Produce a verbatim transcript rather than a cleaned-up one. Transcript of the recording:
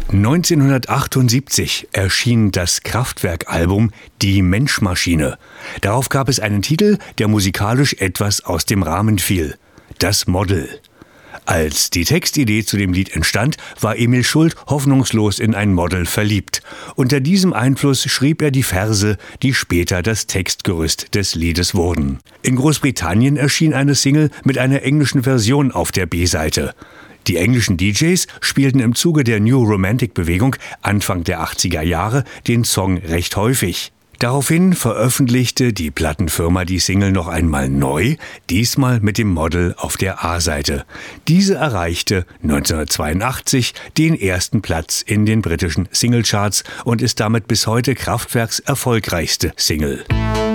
neunzehnhundertachtundsiebzig erschien das Kraftwerk-Album Die Mensch-Maschine. Darauf gab es einen Titel, der musikalisch etwas aus dem Rahmen fiel: Das Model. Als die Textidee zu dem Lied entstand, war Emil Schult hoffnungslos in ein Model verliebt. Unter diesem Einfluss schrieb er die Verse, die später das Textgerüst des Liedes wurden. In Großbritannien erschien eine Single mit einer englischen Version auf der B-Seite. Die englischen D Js spielten im Zuge der New Romantic-Bewegung Anfang der achtziger Jahre den Song recht häufig. Daraufhin veröffentlichte die Plattenfirma die Single noch einmal neu, diesmal mit dem Model auf der A-Seite. Diese erreichte neunzehnhundertzweiundachtzig den ersten Platz in den britischen Singlecharts und ist damit bis heute Kraftwerks erfolgreichste Single.